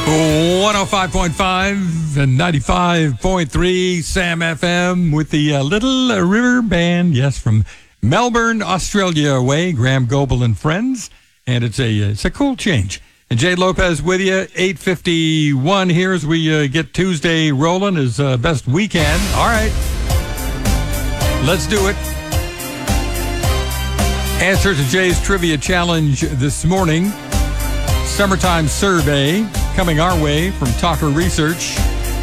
105.5 and 95.3 Sam FM with the Little River Band. Yes, from Melbourne, Australia away, Graham Goebel and friends. And it's a cool change. And Jay Lopez with you, 8:51 here as we get Tuesday rolling as best we can. All right, let's do it. Answer to Jay's trivia challenge this morning. Summertime survey coming our way from Talker Research.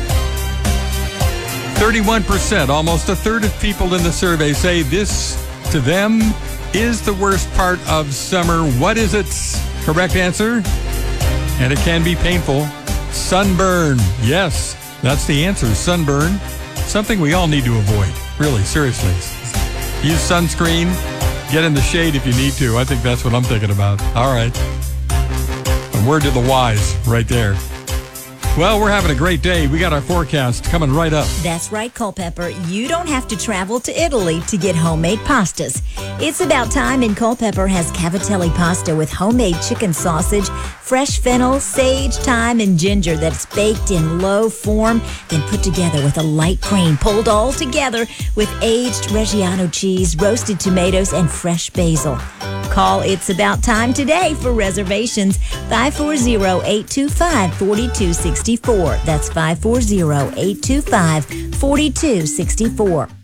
31%, almost a third of people in the survey say this to them is the worst part of summer. What is it? Correct answer? And it can be painful. Sunburn. Yes, that's the answer. Sunburn. Something we all need to avoid. Really, seriously. Use sunscreen. Get in the shade if you need to. I think that's what I'm thinking about. All right. A word to the wise right there. Well, we're having a great day. We got our forecast coming right up. That's right, Culpeper. You don't have to travel to Italy to get homemade pastas. It's about time, and Culpeper has cavatelli pasta with homemade chicken sausage, fresh fennel, sage, thyme, and ginger that's baked in low form, then put together with a light cream, pulled all together with aged Reggiano cheese, roasted tomatoes, and fresh basil. Call It's About Time today for reservations. 540-825-4264. That's 540-825-4264.